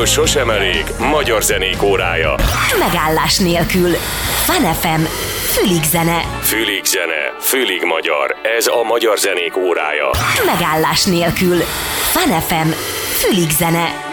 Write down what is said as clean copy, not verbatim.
Mástól sosem elég magyar zenék órája. Megállás nélkül. Fun FM. Fülig zene. Fülig zene, fülig magyar. Ez a magyar zenék órája. Megállás nélkül. Fun FM. Fülig zene.